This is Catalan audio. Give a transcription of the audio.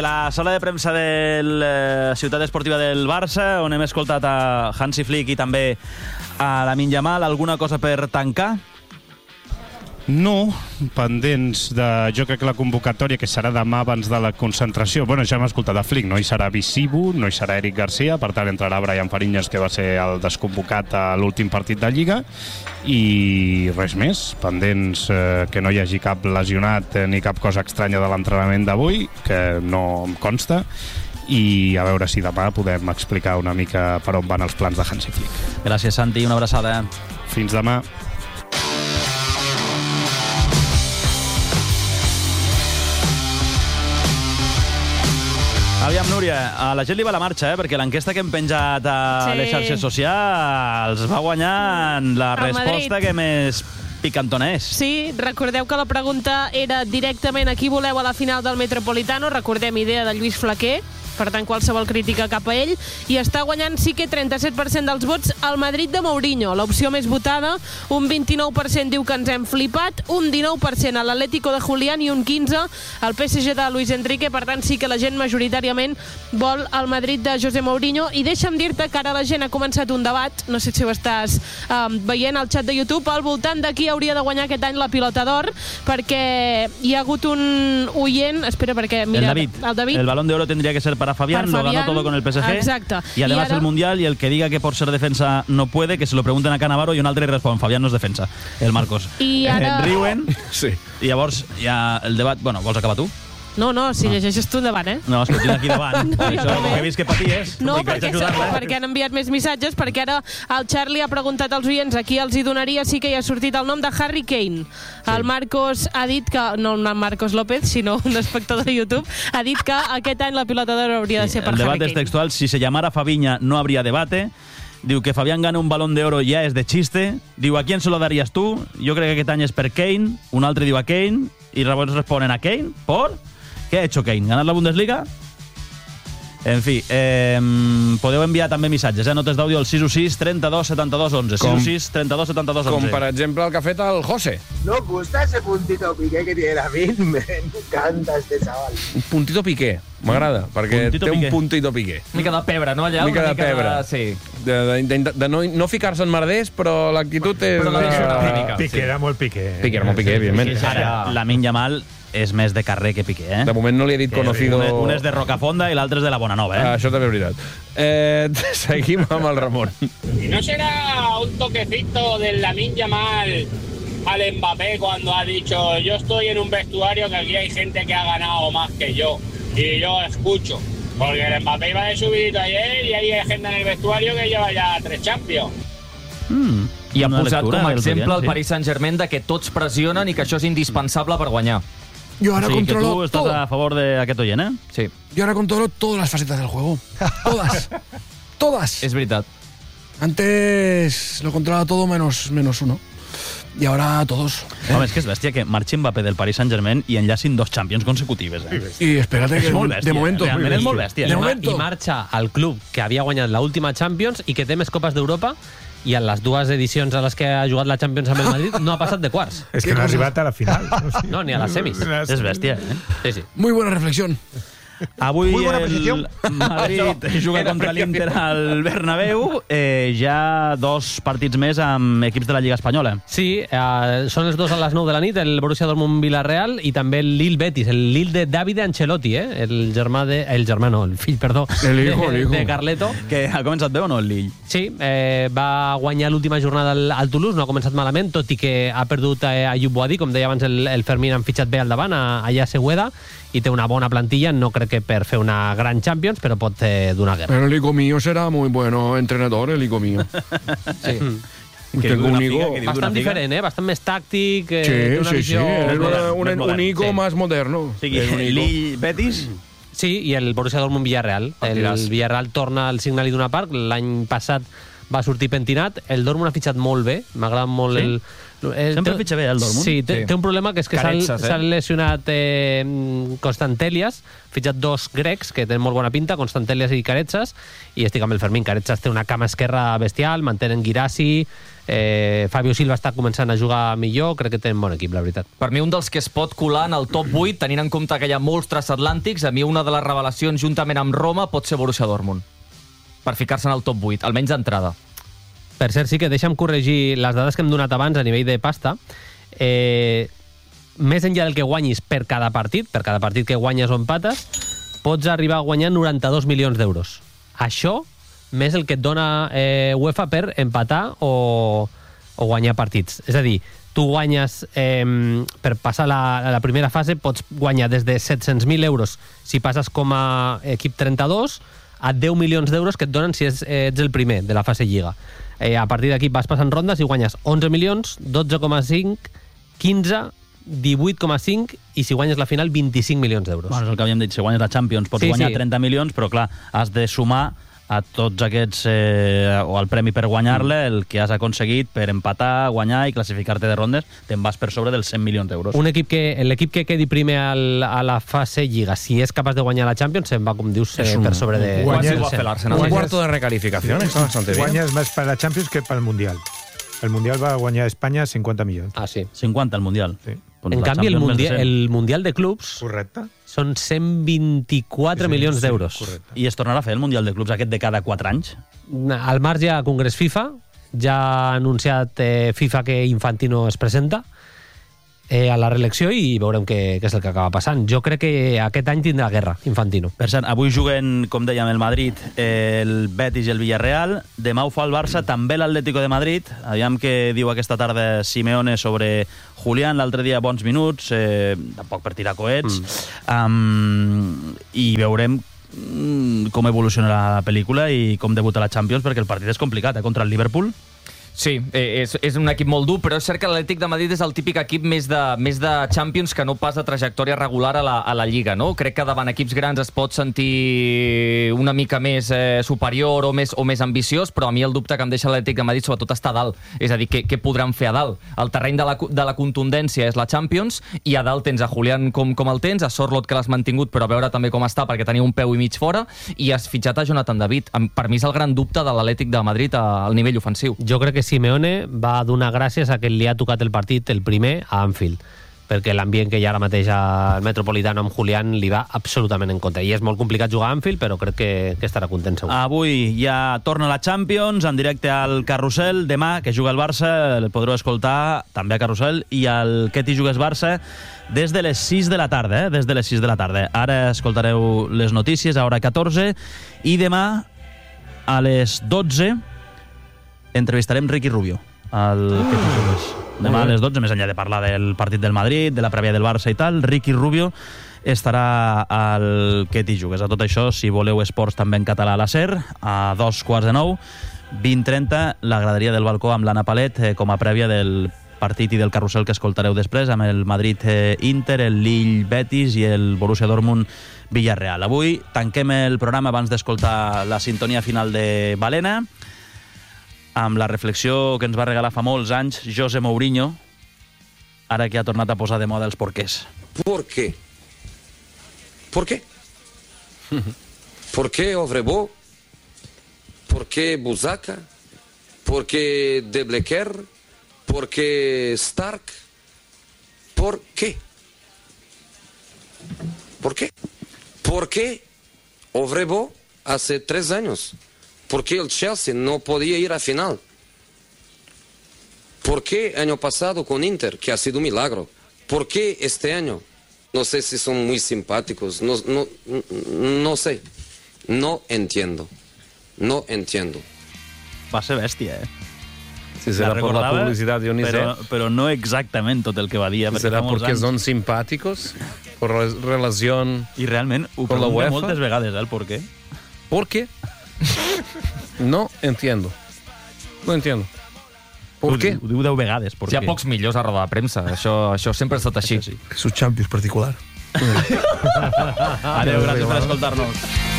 La sala de premsa de la ciutat esportiva del Barça, on hem escoltat a Hansi Flick i també a Lamine Yamal. Alguna cosa per tancar? No, pendents de... Jo crec que la convocatòria, que serà demà abans de la concentració... Bueno, ja hem escoltat a Flick, no hi serà Visibu, no hi serà Eric Garcia, per tant entrarà Brian Fariñas, que va ser el desconvocat a l'últim partit de Lliga, i res més, pendents que no hi hagi cap lesionat ni cap cosa estranya de l'entrenament d'avui, que no em consta, i a veure si demà podem explicar una mica per on van els plans de Hansi Flick. Gràcies, Santi, una abraçada. Fins demà. Aviam, Núria, a la gent li va la marxa, perquè l'enquesta que hem penjat a les xarxes socials va guanyar la resposta que més picantona és. Sí, recordeu que la pregunta era directament a qui voleu a la final del Metropolitano. Recordem, idea de Lluís Flaquer, per tant, qualsevol crítica cap a ell. I està guanyant, sí que 37% dels vots, al Madrid de Mourinho, l'opció més votada. Un 29% diu que ens hem flipat, un 19% a l'Atlético de Julián i un 15% al PSG de Luis Enrique. Per tant, sí que la gent majoritàriament vol el Madrid de José Mourinho. I deixa'm dir-te que ara la gent ha començat un debat, no sé si ho estàs veient al xat de YouTube, al voltant de qui hauria de guanyar aquest any la Pilota d'Or, perquè hi ha hagut un oient... Espera, perquè... Mira, el David. El Balón de Oro tendría que ser para Fabián, lo ganó todo con el PSG. Exacto. Y además el Mundial, y el que diga que por ser defensa no puede, que se lo pregunten a Cannavaro, y un altre respon, Fabián no és defensa, el Marcos. I ara... Riuen, sí. I llavors hi ha el debat... Bueno, vols acabar tu? No, si llegeixes tu endavant, No, és que tinc aquí davant. Això, com que he vist que paties... No, perquè han enviat més missatges, perquè ara el Charlie ha preguntat als oients a qui els hi donaria, sí que hi ha sortit el nom de Harry Kane. Sí. El Marcos ha dit que... No el Marcos López, sinó un espectador de YouTube, ha dit que aquest any la Pilota d'Or hauria de ser per Harry Kane. El debat és textual. Si se llamara Fabiña no habría debate. Diu que Fabián gana un Balón de Oro ya es de chiste. Diu, ¿a quién se lo darías tú? Jo crec que aquest any és per Kane. Un altre diu a Kane. I llavors responen a Kane. ¿Por? ¿Qué ha hecho Kane? ¿Ganar la Bundesliga? En fi, podeu enviar també missatges, notes d'àudio al 616 32 72 11. 616 32 72 11. Com, per exemple, el que ha fet el José. ¿No gusta ese puntito piqué que tiene David? Me encanta este chaval. Un puntito piqué, m'agrada, perquè puntito té piqué. Un puntito piqué. Mica de pebre, no? Allà, mica de pebre. Sí. De no ficar-se en merders, però l'actitud és... Piqué era molt Piqué. Piqué era molt Piqué, evidentment. Ara, Lamine Yamal és més de carrer que Piqué, De moment no li he dit conocido... Un és de Rocafonda i l'altre és de la Bonanova, Això també és veritat. Seguim amb el Ramon. ¿Y no será un toquecito del Lamine Yamal al Mbappé cuando ha dicho yo estoy en un vestuario que aquí hay gente que ha ganado más que yo y yo escucho? Porque el Mbappé iba de subidito ayer y hay gente en el vestuario que lleva ya 3 Champions. I ha posat com a exemple el Paris Saint-Germain de que tots pressionen i que això és indispensable per guanyar. Yo ahora controlo que tú estás todo. a favor de aquest oient, Sí. Yo ahora controlo todas las facetas del juego. Todas. Todas. És veritat. Antes lo controlaba todo menos uno. Y ahora todos. Home, és que és bèstia que marxi Mbappé del Paris Saint-Germain i enllacin 2 Champions consecutives. Y espérate que és molt bèstia, de momento. Realment és molt bèstia. De I marxa al club que havia guanyat l'última Champions i que té més copes d'Europa, i en les 2 edicions a les que ha jugat la Champions amb el Madrid no ha passat de quarts. És que no ha arribat a la final. No, ni a les semis. És bèstia, Sí, sí. Muy buena reflexión. Avui Muy buena el posición. Madrid juga contra l'Inter al Bernabéu. Ja 2 partits més amb equips de la Lliga Espanyola. Sí, són els 2 a les 9 de la nit, el Borussia Dortmund-Villarreal i també el Lille Betis, el Lille de Davide Ancelotti, el fill, perdó, de Carleto. Que ha començat bé o no el Lille? Sí, va guanyar l'última jornada al Toulouse, no ha començat malament, tot i que ha perdut Ayub Boadi, com deia abans el Fermín, han fitxat bé al davant, allà a Segueda, i té una bona plantilla, no crec que per fer una gran Champions, però pot donar guerra. Pero el hijo mío será muy bueno entrenador, el hijo mío. Sí. Tengo un hijo bastant diferent, bastant més tàctic, sí. Un hijo más moderno. Sí, Lille Betis. Sí, i el Borussia Dortmund Villarreal. El Villarreal torna al Signal Iduna Park. L'any passat va sortir pentinat. El Dortmund ha fitxat molt bé, m'agrada molt Sí? Sempre fitxa bé el Dortmund. Sí, té un problema que és que Caretzas, s'han lesionat Constantelias, fitxat 2 grecs que tenen molt bona pinta, Constantelias i Caretzas, i estic amb el Fermín. Caretzas té una cama esquerra bestial, mantenen Guirassi, Fabio Silva està començant a jugar millor, crec que tenen bon equip, la veritat. Per mi, un dels que es pot colar en el top 8, tenint en compte que hi ha molts transatlàntics, a mi una de les revelacions juntament amb Roma pot ser Borussia Dortmund, per ficar-se en el top 8, almenys d'entrada. Per cert, sí que deixa'm corregir les dades que hem donat abans a nivell de pasta. Més enllà del que guanyis per cada partit que guanyes o empates, pots arribar a guanyar 92 milions d'euros. Això, més el que et dona UEFA per empatar o guanyar partits. És a dir, tu guanyes, per passar la primera fase, pots guanyar des de 700.000 euros si passes com a equip 32 a 10 milions d'euros que et donen si ets el primer de la fase Lliga. A partir d'aquí vas passant rondes i guanyes 11 milions, 12,5, 15, 18,5 i si guanyes la final 25 milions d'euros. Bueno, és el que havíem dit, si guanyes la Champions pots guanyar 30 milions, però clar, has de sumar a tots aquests, o al premi per guanyar-le, el que has aconseguit per empatar, guanyar i classificar-te de rondes, te'n vas per sobre dels 100 milions d'euros. L'equip que quedi primer a la fase Lliga, si és capaç de guanyar la Champions, se'n va, com dius, per sobre de... Un cuarto de recalificación, está bastante bien. Guanyes més per la Champions que pel Mundial. El Mundial va guanyar a Espanya 50 milions. Ah, sí. 50 el Mundial. Sí. Pues en canvi, el Mundial de Clubs... Correcte. Són 124 milions d'euros. Correcte. I es tornarà a fer el Mundial de Clubs aquest de cada 4 anys? Al marge a Congrés FIFA, ja ha anunciat FIFA que Infantino es presenta a la reelecció i veurem què és el que acaba passant. Jo crec que aquest any tindrà guerra, Infantino. Per cert, avui juguen, com dèiem, el Madrid, el Betis i el Villarreal. Demà ho fa el Barça, també l'Atlético de Madrid. Aviam què diu aquesta tarda Simeone sobre Julián. L'altre dia bons minuts, tampoc per tirar coets. I veurem com evoluciona la pel·lícula i com debuta la Champions, perquè el partit és complicat, contra el Liverpool. Sí, és un equip molt dur, però és cert que l'Atlètic de Madrid és el típic equip més de Champions que no pas de trajectòria regular a la Lliga, no? Crec que davant equips grans es pot sentir una mica més superior o més ambiciós, però a mi el dubte que em deixa l'Atlètic de Madrid sobretot està a dalt. És a dir, què podran fer a dalt? El terreny de la contundència és la Champions i a dalt tens a Julián com el tens, a Sorloth que l'has mantingut però a veure també com està perquè tenia un peu i mig fora, i has fitxat a Jonathan David. Per mi és el gran dubte de l'Atlètic de Madrid al nivell ofensiu. Jo crec que Simeone va donar gràcies a que li ha tocat el partit el primer a Anfield, perquè l'ambient que hi ha ara mateix al Metropolitano amb Julián li va absolutament en contra. I és molt complicat jugar a Anfield, però crec que estarà content segur. Avui ja torna la Champions, en directe al Carrusel. Demà, que juga el Barça, el podreu escoltar també a Carrusel, i al Què t'hi jugues Barça des de les 6 de la tarda, des de les 6 de la tarda. Ara escoltareu les notícies a hora 14, i demà a les 12 entrevistarem Ricky Rubio al Què t'hi jugues. Demà a les 12, més enllà de parlar del partit del Madrid, de la prèvia del Barça i tal, Ricky Rubio estarà al Què t'hi jugues. A tot això, si voleu esports també en català a la SER, a 2:15, 20:30, la graderia del balcó amb l'Anna Palet com a prèvia del partit i del carrusel que escoltareu després, amb el Madrid-Inter, el Lille-Betis i el Borussia Dortmund-Villarreal. Avui tanquem el programa abans d'escoltar la sintonia final de Balena, amb la reflexió que ens va regalar fa molts anys José Mourinho, ara que ha tornat a posar de moda els porqués. ¿Por qué? ¿Por qué? ¿Por qué Ovrebo? ¿Por qué Buzaca? ¿Por qué De Blecker? ¿Por qué Stark? ¿Por qué? ¿Por qué? ¿Por qué Ovrebo hace 3 años? ¿Por qué el Chelsea no podía ir a final? ¿Por qué año pasado con Inter, que ha sido un milagro? ¿Por qué este año? No sé si son muy simpáticos, no sé. No entiendo. No entiendo. Va ser bèstia, Si serà por la publicitat, jo ni sé. Però no exactament tot el que va dir. Serà perquè són simpàticos? Por relació... I realment ho pregunta moltes vegades, el por qué. ¿Por qué? No entiendo. No entiendo. ¿Por qué? Ho diu 10 vegades. Hi ha pocs millors a roda de premsa. Això sempre ha estat així. Su Champions particular. Adéu, gràcies per escoltar-nos.